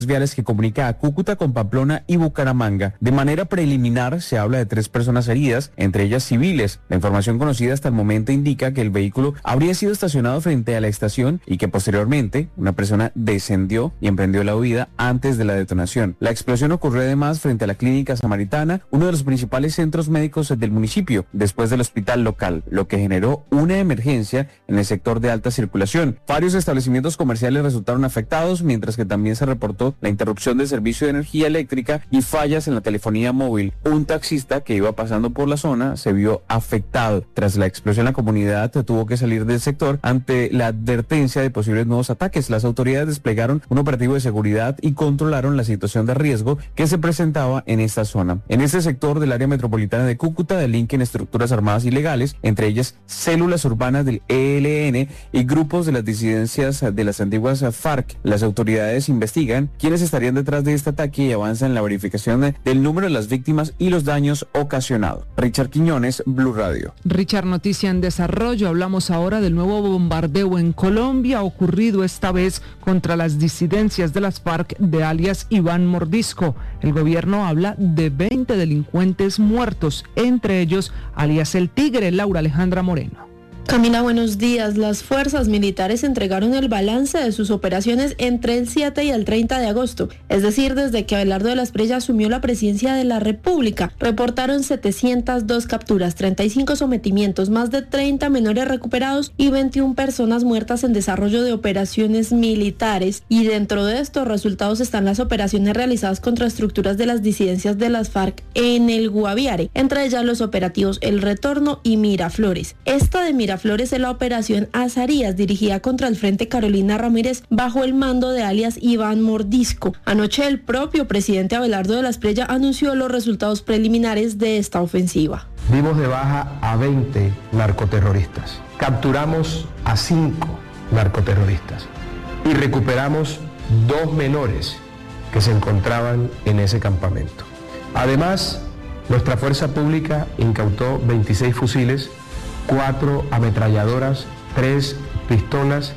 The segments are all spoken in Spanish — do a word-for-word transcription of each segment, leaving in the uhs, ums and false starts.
viales que comunica a Cúcuta con Pamplona y Bucaramanga. De manera preliminar se habla de tres personas heridas, entre ellas civiles. La información conocida hasta el momento indica que el vehículo habría sido estacionado frente a la estación y que posteriormente una persona descendió y emprendió la huida antes de la detonación. La explosión ocurrió además frente a la Clínica Samaritana, uno de los principales centros médicos del municipio, después del hospital local, lo que generó una emergencia en el sector de alta circulación. Varios establecimientos comerciales resultaron afectados, mientras que también se reportó la interrupción del servicio de energía eléctrica y fallas en la telefonía móvil. Un taxista que iba pasando por la zona se vio afectado. Tras la explosión, la comunidad tuvo que salir del sector ante la advertencia de posibles nuevos ataques. Las autoridades desplegaron un operativo de seguridad y controlaron la situación de riesgo que se presentaba en esta zona. En este sector del área metropolitana de Cúcuta delinquen estructuras armadas ilegales, entre ellas células urbanas del E L N y grupos de las disidencias de las antiguas FARC. Las autoridades investigan quiénes estarían detrás de este ataque y avanzan en la verificación de, del número de las víctimas y los daños ocasionados. Richard Quiñones, Blue Radio. Richard, noticia en desarrollo. Hablamos ahora del nuevo bombardeo en Colombia, ocurrido esta vez contra las disidencias de las FARC de alias Iván Mordisco. El gobierno habla de veinte delincuentes muertos, entre ellos alias El Tigre. Laura Alejandra Moreno. Camila, buenos días. Las fuerzas militares entregaron el balance de sus operaciones entre el siete y el treinta de agosto, es decir, desde que Abelardo de la Espriella asumió la presidencia de la República. Reportaron setecientas dos capturas, treinta y cinco sometimientos, más de treinta menores recuperados y veintiuna personas muertas en desarrollo de operaciones militares. Y dentro de estos resultados están las operaciones realizadas contra estructuras de las disidencias de las FARC en el Guaviare, entre ellas los operativos El Retorno y Miraflores. Esta de Miraflores Flores en la operación Azarías, dirigida contra el Frente Carolina Ramírez bajo el mando de alias Iván Mordisco. Anoche el propio presidente Abelardo de la Espriella anunció los resultados preliminares de esta ofensiva. Dimos de baja a veinte narcoterroristas, capturamos a cinco narcoterroristas y recuperamos dos menores que se encontraban en ese campamento. Además, nuestra fuerza pública incautó veintiséis fusiles, cuatro ametralladoras, tres pistolas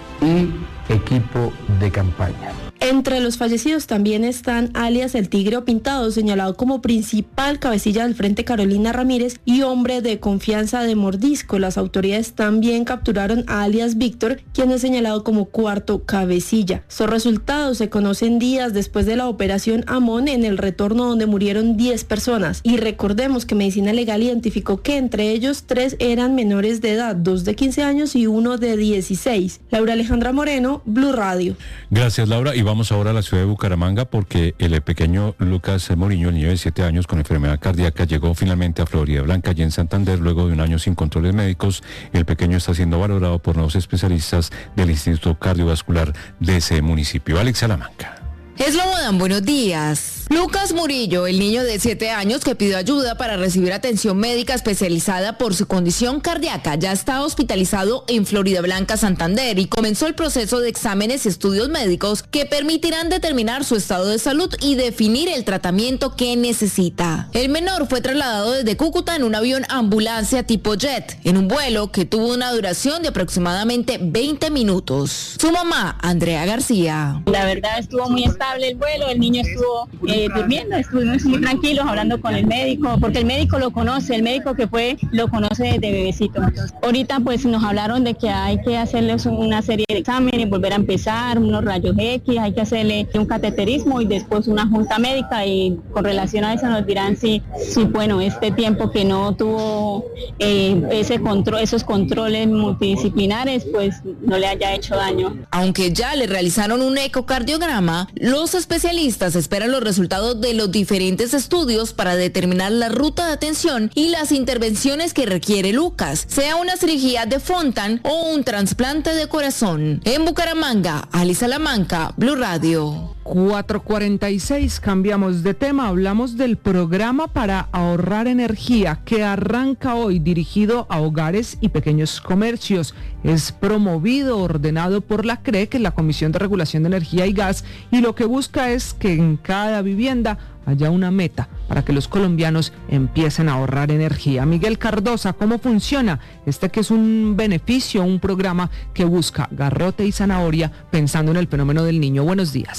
y equipo de campaña. Entre los fallecidos también están alias El Tigre o Pintado, señalado como principal cabecilla del Frente Carolina Ramírez y hombre de confianza de Mordisco. Las autoridades también capturaron a alias Víctor, quien es señalado como cuarto cabecilla. Estos resultados se conocen días después de la operación Amón en El Retorno, donde murieron diez personas. Y recordemos que Medicina Legal identificó que entre ellos tres eran menores de edad, dos de quince años y uno de dieciséis. Laura Alejandra Moreno, Blue Radio. Gracias, Laura. Y vamos ahora a la ciudad de Bucaramanga porque el pequeño Lucas Moriño, el niño de siete años con enfermedad cardíaca, llegó finalmente a Florida Blanca y en Santander luego de un año sin controles médicos. El pequeño está siendo valorado por nuevos especialistas del Instituto Cardiovascular de ese municipio. Alex Salamanca. Eslobodan, buenos días. Lucas Murillo, el niño de siete años que pidió ayuda para recibir atención médica especializada por su condición cardíaca, ya está hospitalizado en Florida Blanca, Santander, y comenzó el proceso de exámenes y estudios médicos que permitirán determinar su estado de salud y definir el tratamiento que necesita. El menor fue trasladado desde Cúcuta en un avión ambulancia tipo jet, en un vuelo que tuvo una duración de aproximadamente veinte minutos. Su mamá, Andrea García. La verdad estuvo muy estable el vuelo, el niño estuvo eh, durmiendo, estuvimos muy tranquilos hablando con el médico, porque el médico lo conoce, el médico que fue lo conoce desde bebecito. Entonces, ahorita pues nos hablaron de que hay que hacerles una serie de exámenes, volver a empezar, unos rayos X, hay que hacerle un cateterismo y después una junta médica, y con relación a eso nos dirán si, si bueno, este tiempo que no tuvo eh, ese control, esos controles multidisciplinares, pues no le haya hecho daño. Aunque ya le realizaron un ecocardiograma, los especialistas esperan los resultados de los diferentes estudios para determinar la ruta de atención y las intervenciones que requiere Lucas, sea una cirugía de Fontan o un trasplante de corazón. En Bucaramanga, Ali Salamanca, Blue Radio. cuatro cuarenta y seis, cambiamos de tema, hablamos del programa para ahorrar energía que arranca hoy, dirigido a hogares y pequeños comercios. Es promovido, ordenado por la C R E, que es la Comisión de Regulación de Energía y Gas, y lo que busca es que en cada vivienda haya una meta para que los colombianos empiecen a ahorrar energía. Miguel Cardosa, ¿cómo funciona? Este que es un beneficio, un programa que busca garrote y zanahoria pensando en el fenómeno del niño. Buenos días.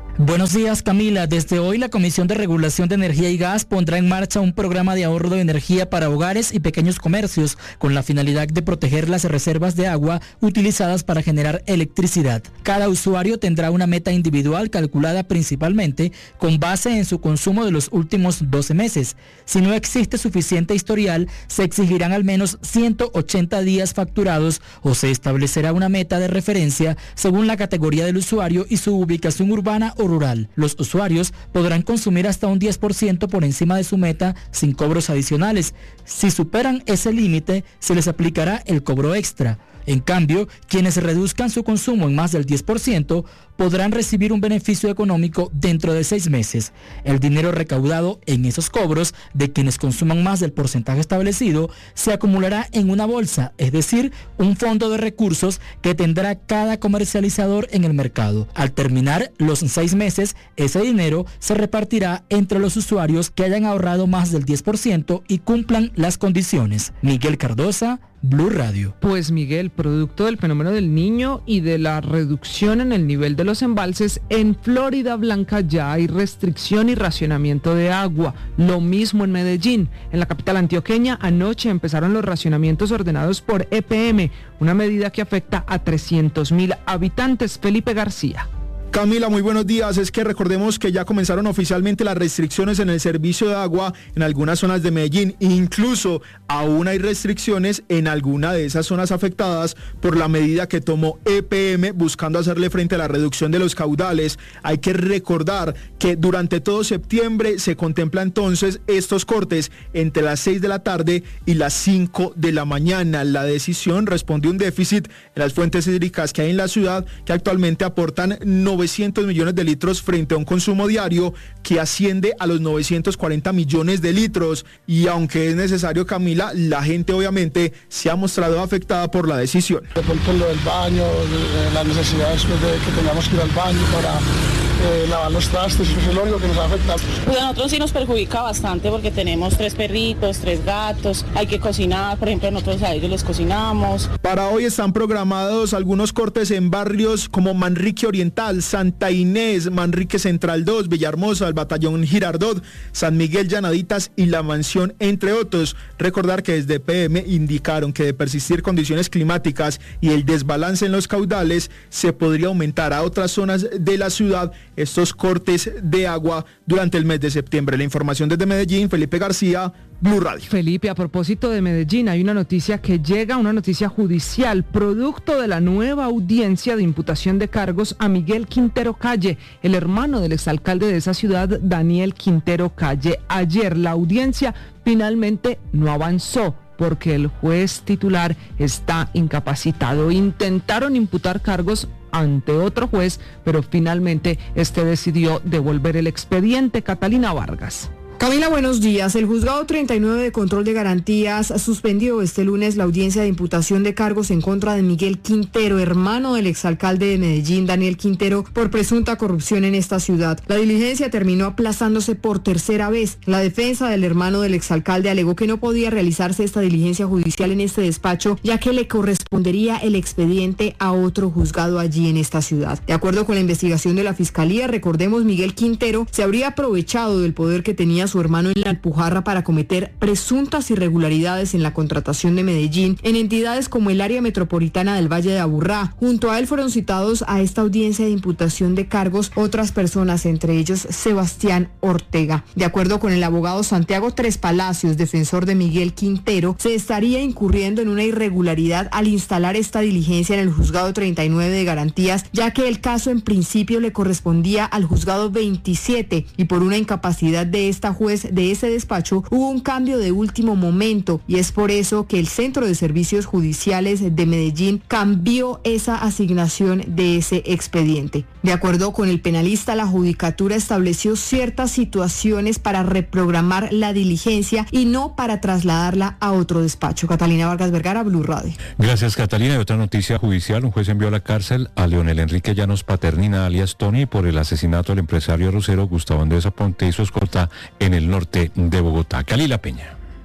Buenos días, Camila. Desde hoy la Comisión de Regulación de Energía y Gas pondrá en marcha un programa de ahorro de energía para hogares y pequeños comercios con la finalidad de proteger las reservas de agua utilizadas para generar electricidad. Cada usuario tendrá una meta individual calculada principalmente con base en su consumo de los últimos doce meses. Si no existe suficiente historial, se exigirán al menos ciento ochenta días facturados o se establecerá una meta de referencia según la categoría del usuario y su ubicación urbana o rural. Los usuarios podrán consumir hasta un diez por ciento por encima de su meta sin cobros adicionales. Si superan ese límite, se les aplicará el cobro extra. En cambio, quienes reduzcan su consumo en más del diez por ciento podrán recibir un beneficio económico dentro de seis meses. El dinero recaudado en esos cobros de quienes consuman más del porcentaje establecido se acumulará en una bolsa, es decir, un fondo de recursos que tendrá cada comercializador en el mercado. Al terminar los seis meses, ese dinero se repartirá entre los usuarios que hayan ahorrado más del diez por ciento y cumplan las condiciones. Miguel Cardosa, Blue Radio. Pues Miguel, producto del fenómeno del Niño y de la reducción en el nivel de los embalses, en Florida Blanca ya hay restricción y racionamiento de agua. Lo mismo en Medellín. En la capital antioqueña anoche empezaron los racionamientos ordenados por E P M, una medida que afecta a trescientos mil habitantes. Felipe García. Camila, muy buenos días. Es que recordemos que ya comenzaron oficialmente las restricciones en el servicio de agua en algunas zonas de Medellín. Incluso aún hay restricciones en alguna de esas zonas afectadas por la medida que tomó E P M buscando hacerle frente a la reducción de los caudales. Hay que recordar que durante todo septiembre se contempla entonces estos cortes entre las seis de la tarde y las cinco de la mañana. La decisión responde a un déficit en las fuentes hídricas que hay en la ciudad, que actualmente aportan novecientos millones de litros frente a un consumo diario que asciende a los novecientos cuarenta millones de litros. Y aunque es necesario, Camila, la gente obviamente se ha mostrado afectada por la decisión. De pronto lo del baño, de las necesidades de que tengamos que ir al baño para eh, lavar los trastes, eso es lo único que nos afecta. Pues a nosotros sí nos perjudica bastante porque tenemos tres perritos, tres gatos, hay que cocinar, por ejemplo nosotros a ellos les cocinamos. Para hoy están programados algunos cortes en barrios como Manrique Oriental, Santa Inés, Manrique Central dos, Villahermosa, el Batallón Girardot, San Miguel Llanaditas y La Mansión, entre otros. Recordar que desde E P M indicaron que de persistir condiciones climáticas y el desbalance en los caudales, se podría aumentar a otras zonas de la ciudad estos cortes de agua durante el mes de septiembre. La información desde Medellín, Felipe García, Blue Radio. Felipe, a propósito de Medellín, hay una noticia que llega, una noticia judicial, producto de la nueva audiencia de imputación de cargos a Miguel Quintero Calle, el hermano del exalcalde de esa ciudad, Daniel Quintero Calle. Ayer la audiencia finalmente no avanzó porque el juez titular está incapacitado. Intentaron imputar cargos ante otro juez, pero finalmente este decidió devolver el expediente. Catalina Vargas. Camila, buenos días. El juzgado treinta y nueve de control de garantías suspendió este lunes la audiencia de imputación de cargos en contra de Miguel Quintero, hermano del exalcalde de Medellín, Daniel Quintero, por presunta corrupción en esta ciudad. La diligencia terminó aplazándose por tercera vez. La defensa del hermano del exalcalde alegó que no podía realizarse esta diligencia judicial en este despacho, ya que le correspondería el expediente a otro juzgado allí en esta ciudad. De acuerdo con la investigación de la Fiscalía, recordemos, Miguel Quintero se habría aprovechado del poder que tenía su hermano en la Alpujarra para cometer presuntas irregularidades en la contratación de Medellín en entidades como el área metropolitana del Valle de Aburrá. Junto a él fueron citados a esta audiencia de imputación de cargos otras personas, entre ellos Sebastián Ortega. De acuerdo con el abogado Santiago Tres Palacios, defensor de Miguel Quintero, se estaría incurriendo en una irregularidad al instalar esta diligencia en el juzgado treinta y nueve de garantías, ya que el caso en principio le correspondía al juzgado veintisiete y por una incapacidad de esta juez de ese despacho hubo un cambio de último momento, y es por eso que el Centro de Servicios Judiciales de Medellín cambió esa asignación de ese expediente. De acuerdo con el penalista, la judicatura estableció ciertas situaciones para reprogramar la diligencia y no para trasladarla a otro despacho. Catalina Vargas Vergara, Blue Radio. Gracias, Catalina. Y otra noticia judicial: un juez envió a la cárcel a Leonel Enrique Llanos Paternina, alias Tony, por el asesinato del empresario arrocero Gustavo Andrés Aponte y su escolta en el norte de Bogotá. Calila Peña.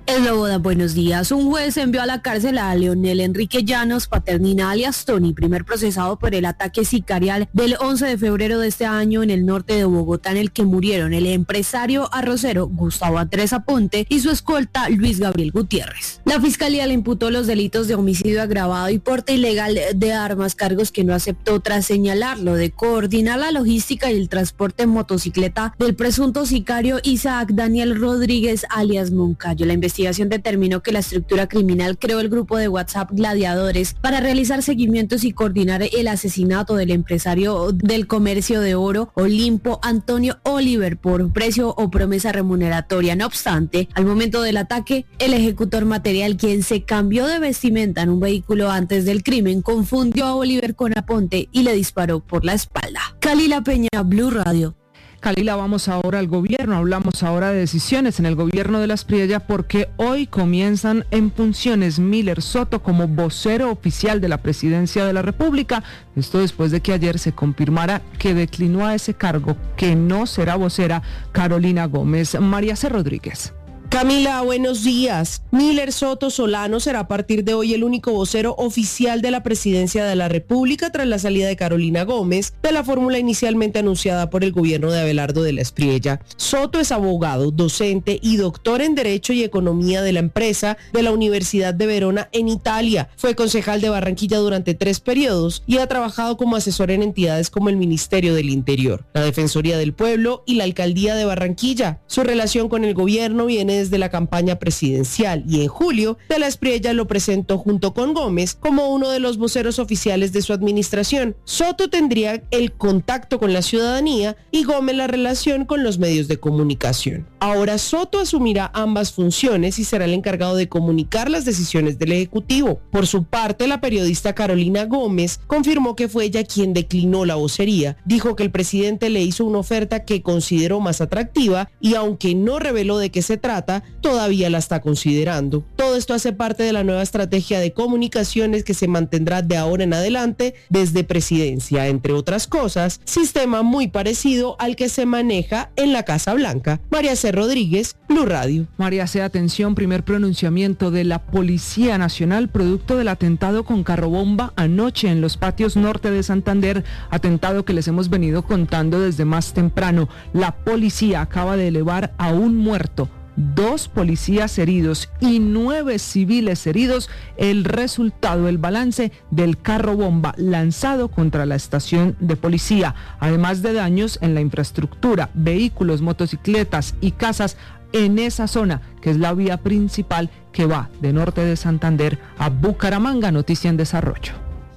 Esloboda, buenos días. Un juez envió a la cárcel a Leonel Enrique Llanos Paternina alias Tony, primer procesado por el ataque sicarial del once de febrero de este año en el norte de Bogotá, en el que murieron el empresario arrocero Gustavo Andrés Aponte y su escolta Luis Gabriel Gutiérrez. La fiscalía le imputó los delitos de homicidio agravado y porte ilegal de armas, cargos que no aceptó tras señalarlo de coordinar la logística y el transporte en motocicleta del presunto sicario Isaac Daniel Rodríguez alias Moncayo. La investigación La investigación determinó que la estructura criminal creó el grupo de WhatsApp Gladiadores para realizar seguimientos y coordinar el asesinato del empresario del comercio de oro Olimpo Antonio Oliver por precio o promesa remuneratoria. No obstante, al momento del ataque, el ejecutor material, quien se cambió de vestimenta en un vehículo antes del crimen, confundió a Oliver con Aponte y le disparó por la espalda. Kalila Peña, Blue Radio. Kalila, vamos ahora al gobierno, hablamos ahora de decisiones en el gobierno de Las Priella porque hoy comienzan en funciones Miller Soto como vocero oficial de la Presidencia de la República. Esto después de que ayer se confirmara que declinó a ese cargo, que no será vocera Carolina Gómez. María C. Rodríguez. Camila, buenos días. Miller Soto Solano será a partir de hoy el único vocero oficial de la Presidencia de la República tras la salida de Carolina Gómez de la fórmula inicialmente anunciada por el gobierno de Abelardo de la Espriella. Soto es abogado, docente y doctor en Derecho y Economía de la Empresa de la Universidad de Verona en Italia. Fue concejal de Barranquilla durante tres periodos y ha trabajado como asesor en entidades como el Ministerio del Interior, la Defensoría del Pueblo y la Alcaldía de Barranquilla. Su relación con el gobierno viene desde la campaña presidencial y en julio de la Espriella lo presentó junto con Gómez como uno de los voceros oficiales de su administración. Soto tendría el contacto con la ciudadanía y Gómez la relación con los medios de comunicación. Ahora Soto asumirá ambas funciones y será el encargado de comunicar las decisiones del Ejecutivo. Por su parte, la periodista Carolina Gómez confirmó que fue ella quien declinó la vocería. Dijo que el presidente le hizo una oferta que consideró más atractiva y aunque no reveló de qué se trata, todavía la está considerando. Todo esto hace parte de la nueva estrategia de comunicaciones que se mantendrá de ahora en adelante desde Presidencia, entre otras cosas, sistema muy parecido al que se maneja en la Casa Blanca. María C. Rodríguez, Blue Radio. María C. Atención, primer pronunciamiento de la Policía Nacional producto del atentado con carrobomba anoche en los patios norte de Santander, atentado que les hemos venido contando desde más temprano. La policía acaba de elevar a un muerto, dos policías heridos y nueve civiles heridos, el resultado, el balance del carro bomba lanzado contra la estación de policía, además de daños en la infraestructura, vehículos, motocicletas y casas en esa zona, que es la vía principal que va de norte de Santander a Bucaramanga. Noticia en desarrollo.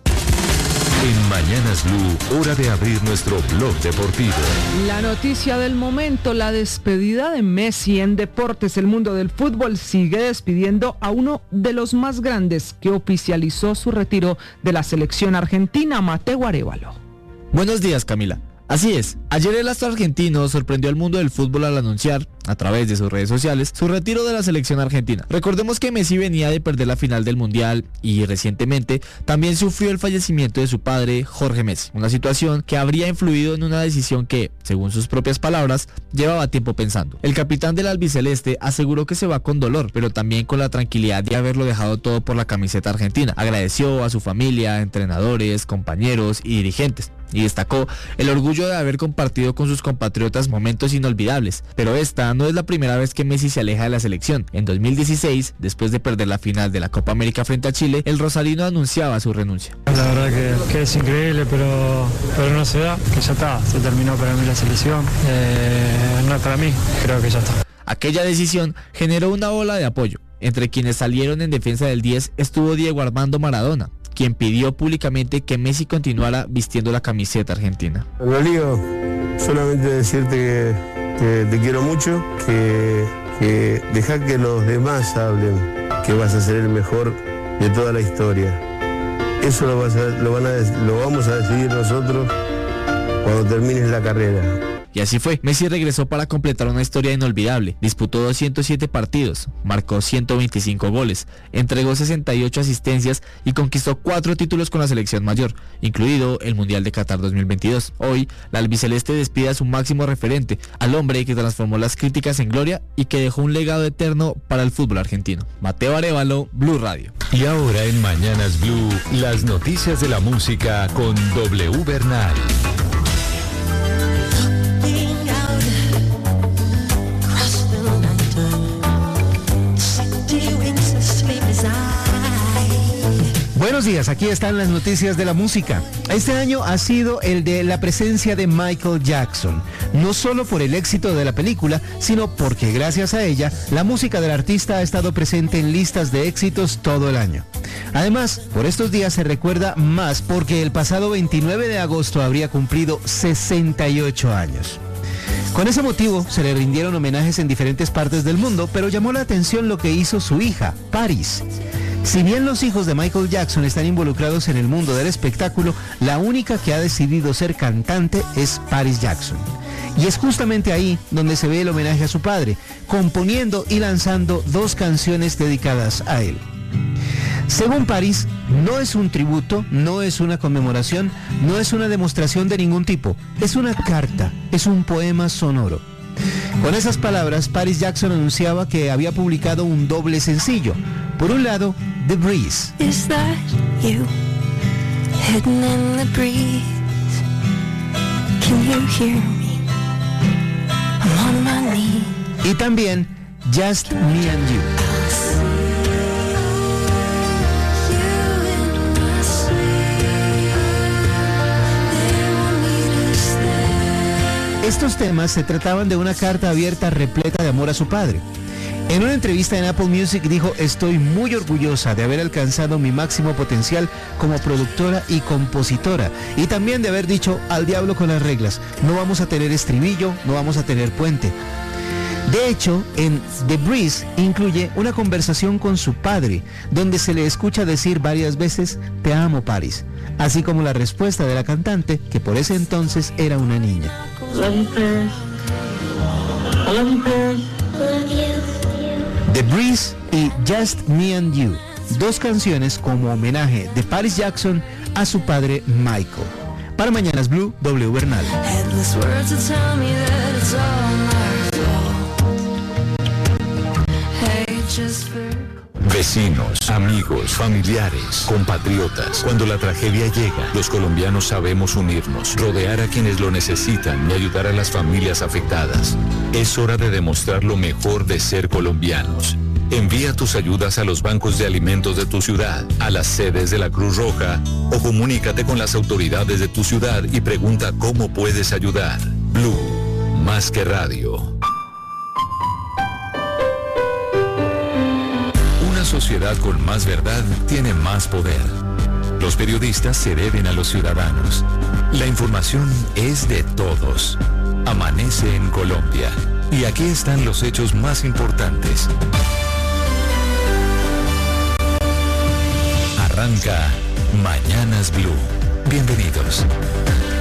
En Mañanas Blue, hora de abrir nuestro blog deportivo. La noticia del momento, la despedida de Messi en deportes. El mundo del fútbol sigue despidiendo a uno de los más grandes que oficializó su retiro de la selección argentina, Mateo Arévalo. Buenos días, Camila. Así es, ayer el astro argentino sorprendió al mundo del fútbol al anunciar, a través de sus redes sociales, su retiro de la selección argentina. Recordemos que Messi venía de perder la final del Mundial y recientemente también sufrió el fallecimiento de su padre, Jorge Messi, una situación que habría influido en una decisión que, según sus propias palabras, llevaba tiempo pensando. El capitán del albiceleste aseguró que se va con dolor, pero también con la tranquilidad de haberlo dejado todo por la camiseta argentina. Agradeció a su familia, entrenadores, compañeros y dirigentes, y destacó el orgullo de haber compartido con sus compatriotas momentos inolvidables. Pero esta no es la primera vez que Messi se aleja de la selección. En dos mil dieciséis, después de perder la final de la Copa América frente a Chile, el rosarino anunciaba su renuncia. La verdad que, que es increíble, pero, pero no se da, que ya está, se terminó para mí la selección, eh, no es para mí, creo que ya está. Aquella decisión generó una ola de apoyo. Entre quienes salieron en defensa del diez estuvo Diego Armando Maradona, quien pidió públicamente que Messi continuara vistiendo la camiseta argentina. Rodrigo, solamente decirte que, que te quiero mucho, que, que deja que los demás hablen, que vas a ser el mejor de toda la historia. Eso lo, vas a, lo, van a, lo vamos a decidir nosotros cuando termines la carrera. Y así fue, Messi regresó para completar una historia inolvidable. Disputó doscientos siete partidos, marcó ciento veinticinco goles, entregó sesenta y ocho asistencias y conquistó cuatro títulos con la selección mayor, incluido el Mundial de Qatar dos mil veintidós. Hoy, la albiceleste despide a su máximo referente, al hombre que transformó las críticas en gloria y que dejó un legado eterno para el fútbol argentino. Mateo Arévalo, Blue Radio. Y ahora en Mañanas Blue, las noticias de la música con W Bernal. Buenos días, aquí están las noticias de la música. Este año ha sido el de la presencia de Michael Jackson, no solo por el éxito de la película, sino porque gracias a ella, la música del artista ha estado presente en listas de éxitos todo el año. Además, por estos días se recuerda más porque el pasado veintinueve de agosto habría cumplido sesenta y ocho años. Con ese motivo se le rindieron homenajes en diferentes partes del mundo, pero llamó la atención lo que hizo su hija, Paris. Si bien los hijos de Michael Jackson están involucrados en el mundo del espectáculo, la única que ha decidido ser cantante es Paris Jackson. Y es justamente ahí donde se ve el homenaje a su padre, componiendo y lanzando dos canciones dedicadas a él. Según Paris, no es un tributo, no es una conmemoración, no es una demostración de ningún tipo, es una carta, es un poema sonoro. Con esas palabras, Paris Jackson anunciaba que había publicado un doble sencillo. Por un lado, The Breeze. Is that you hidden in the breeze? Can you hear me? I'm on my knees. Y también Just Me and You. Estos temas se trataban de una carta abierta repleta de amor a su padre. En una entrevista en Apple Music dijo: estoy muy orgullosa de haber alcanzado mi máximo potencial como productora y compositora, y también de haber dicho al diablo con las reglas, no vamos a tener estribillo, no vamos a tener puente. De hecho, en The Breeze incluye una conversación con su padre, donde se le escucha decir varias veces, te amo, Paris, así como la respuesta de la cantante, que por ese entonces era una niña. The Breeze y Just Me and You, dos canciones como homenaje de Paris Jackson a su padre Michael. Para Mañanas Blue, W Bernal. Vecinos, amigos, familiares, compatriotas. Cuando la tragedia llega, los colombianos sabemos unirnos, rodear a quienes lo necesitan y ayudar a las familias afectadas. Es hora de demostrar lo mejor de ser colombianos. Envía tus ayudas a los bancos de alimentos de tu ciudad, a las sedes de la Cruz Roja, o comunícate con las autoridades de tu ciudad y pregunta cómo puedes ayudar. Blue, más que radio. Una sociedad con más verdad tiene más poder. Los periodistas se deben a los ciudadanos. La información es de todos. Amanece en Colombia. Y aquí están los hechos más importantes. Arranca Mañanas Blue. Bienvenidos.